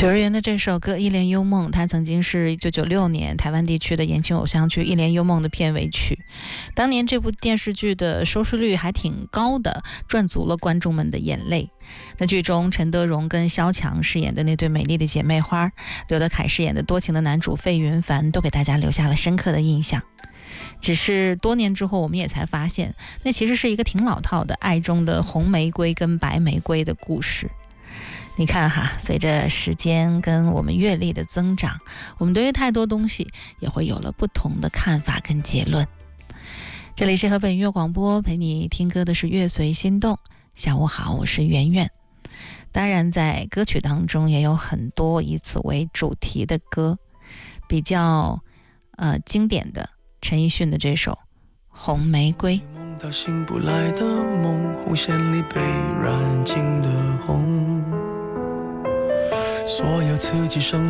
许儿元的这首歌《一帘幽梦》，它曾经是1996年台湾地区的言情偶像剧《一帘幽梦》的片尾曲。当年这部电视剧的收视率还挺高的，赚足了观众们的眼泪。那剧中陈德容跟萧蔷饰演的那对美丽的姐妹花，刘德凯饰演的多情的男主费云凡，都给大家留下了深刻的印象。只是多年之后，我们也才发现，那其实是一个挺老套的爱中的红玫瑰跟白玫瑰的故事。你看哈，随着时间跟我们阅历的增长，我们对于太多东西也会有了不同的看法跟结论。这里是河北音乐广播，陪你听歌的是乐随心动。下午好，我是圆圆。当然在歌曲当中也有很多以此为主题的歌，比较经典的陈奕迅的这首《红玫瑰》。 梦到醒不来的梦，红线里被染尽的红，所有刺激生